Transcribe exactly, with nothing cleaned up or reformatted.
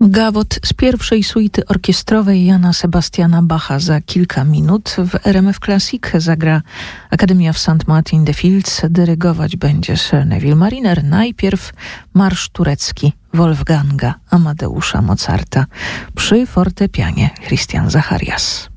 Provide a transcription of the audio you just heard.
Gawot z pierwszej suity orkiestrowej Jana Sebastiana Bacha za kilka minut. W R M F Classic zagra Akademia w Saint Martin de Fields. Dyrygować będzie Sir Neville Mariner. Najpierw marsz turecki Wolfganga Amadeusza Mozarta przy fortepianie Christian Zacharias.